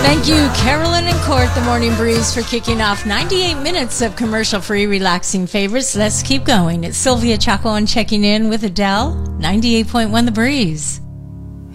Thank you, Carolyn and Court, the Morning Breeze, for kicking off 98 minutes of commercial-free relaxing favorites. Let's keep going. It's Sylvia Chaco checking in with Adele, 98.1 The Breeze.